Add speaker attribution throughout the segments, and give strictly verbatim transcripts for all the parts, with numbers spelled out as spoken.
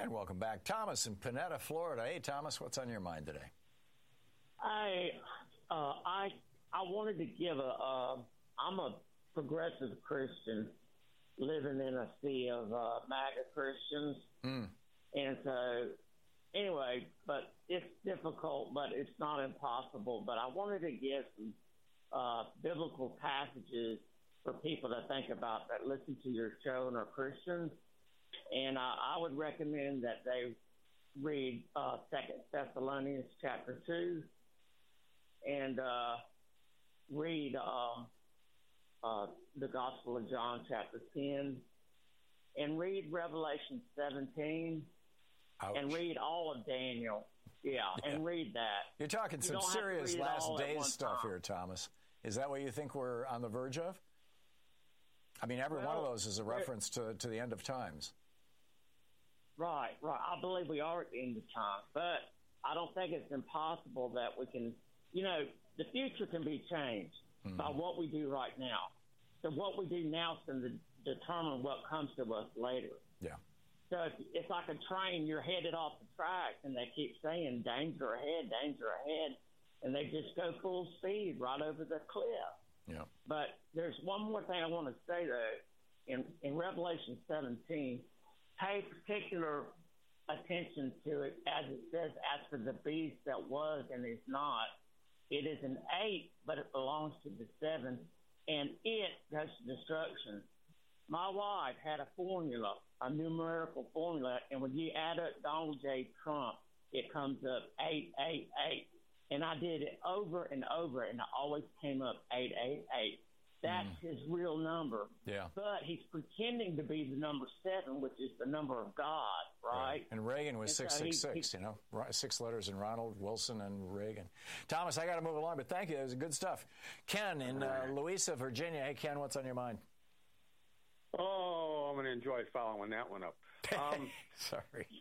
Speaker 1: And welcome back. Thomas in Panetta, Florida. Hey, Thomas, what's on your mind today?
Speaker 2: I uh, I I wanted to give a. Uh, I'm a progressive Christian living in a sea of uh, MAGA Christians,
Speaker 1: Mm.
Speaker 2: and so anyway, but it's difficult, but it's not impossible. But I wanted to give some uh, biblical passages for people to think about that listen to your show and are Christians, and I, I would recommend that they read uh, Second Thessalonians chapter two. And uh, read uh, uh, the Gospel of John, chapter ten, and read Revelation seventeen,
Speaker 1: Ouch.
Speaker 2: and read all of Daniel. Yeah,
Speaker 1: Yeah.
Speaker 2: and read that.
Speaker 1: You're talking
Speaker 2: You
Speaker 1: some
Speaker 2: don't have to
Speaker 1: serious
Speaker 2: read it
Speaker 1: last
Speaker 2: all at
Speaker 1: days
Speaker 2: one
Speaker 1: stuff
Speaker 2: time.
Speaker 1: here, Thomas. Is that what you think we're on the verge of? I mean, every one of
Speaker 2: Well,
Speaker 1: those is a reference to, to the end of times.
Speaker 2: Right, right. I believe we are at the end of time, but I don't think it's impossible that we can, you know, the future can be changed
Speaker 1: Mm-hmm.
Speaker 2: by what we do right now. So what we do now is going to determine what comes to us later.
Speaker 1: Yeah.
Speaker 2: So if, it's like a train, you're headed off the track, and they keep saying, danger ahead, danger ahead, and they just go full speed right over the cliff.
Speaker 1: Yeah.
Speaker 2: But there's one more thing I want to say, though. In, in Revelation seventeen, pay particular attention to it, as it says, as for the beast that was and is not. It is an eight, but it belongs to the seven, and it goes to destruction. My wife had a formula, a numerical formula, and when you add up Donald J. Trump, it comes up eight eight eight. And I did it over and over, and it always came up eight eight eight. That's mm. his real number.
Speaker 1: Yeah.
Speaker 2: But he's pretending to be the number seven, which is the number of God, right?
Speaker 1: right. And Reagan was
Speaker 2: and
Speaker 1: six six six, you know, six letters in Ronald, Wilson, and Reagan. Thomas, I got to move along, but thank you. It was good stuff. Ken in uh, Louisa, Virginia. Hey, Ken, what's on your mind?
Speaker 3: Oh, I'm going to enjoy following that one up. Um,
Speaker 1: Sorry.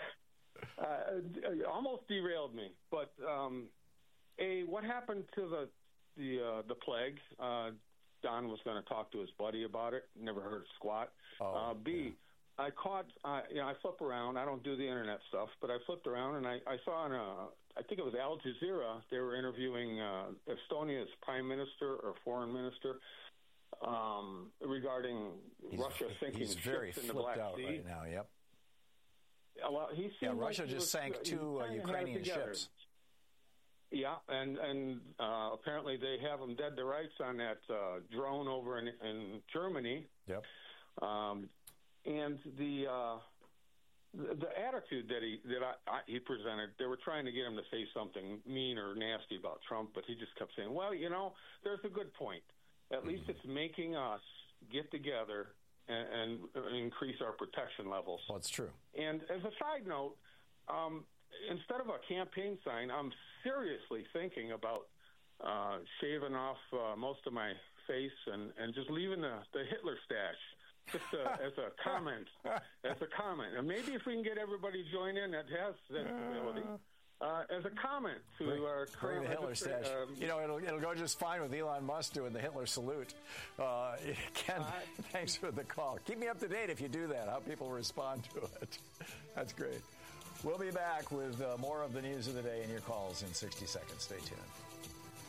Speaker 3: uh, almost derailed me. But, um, A, what happened to the the uh, the plague? Uh, Don was going to talk to his buddy about it. Never heard squat.
Speaker 1: Oh,
Speaker 3: uh, B, yeah. I caught, uh, you know, I flip around. I don't do the internet stuff, but I flipped around and I, I saw on a, I think it was Al Jazeera, they were interviewing uh, Estonia's prime minister or foreign minister um, regarding
Speaker 1: he's,
Speaker 3: Russia sinking
Speaker 1: he's very
Speaker 3: ships in the
Speaker 1: flipped
Speaker 3: Black
Speaker 1: out
Speaker 3: Sea.
Speaker 1: right now, yep.
Speaker 3: Yeah, well, he
Speaker 1: yeah,
Speaker 3: like
Speaker 1: Russia
Speaker 3: he
Speaker 1: just
Speaker 3: was,
Speaker 1: sank
Speaker 3: uh,
Speaker 1: two uh, Ukrainian ships.
Speaker 3: Yeah, and and uh, apparently they have them dead to rights on that uh, drone over in, in Germany.
Speaker 1: Yep.
Speaker 3: Um, and the, uh, the the attitude that he that I, I, he presented, they were trying to get him to say something mean or nasty about Trump, but he just kept saying, "Well, you know, there's a good point. At mm-hmm. least it's making us get together and, and increase our protection levels."
Speaker 1: Well, it's true.
Speaker 3: And as a side note, um, instead of a campaign sign, I'm seriously thinking about uh, shaving off uh, most of my face and, and just leaving the, the Hitler stash, just uh, as a comment, as a comment. And maybe if we can get everybody to join in that has that ability, uh, as a comment to
Speaker 1: bring,
Speaker 3: our
Speaker 1: bring the Hitler stash. Um, you know, it'll it'll go just fine with Elon Musk doing the Hitler salute. Uh, Ken, uh, thanks for the call. Keep me up to date if you do that, how people respond to it. That's great. We'll be back with uh, more of the news of the day and your calls in sixty seconds. Stay tuned.